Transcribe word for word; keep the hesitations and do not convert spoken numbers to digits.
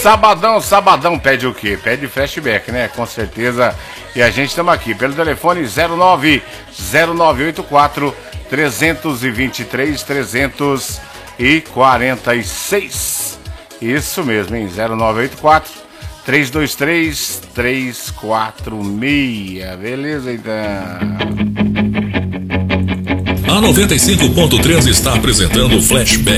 Sabadão, sabadão, pede o quê? Pede flashback, né? Com certeza. E a gente estamos aqui pelo telefone zero nove zero nove oito quatro três dois três três quatro seis. Isso mesmo, hein? zero nove oito quatro três dois três três quatro seis. Beleza, então. A noventa e cinco ponto três está apresentando o Flashback.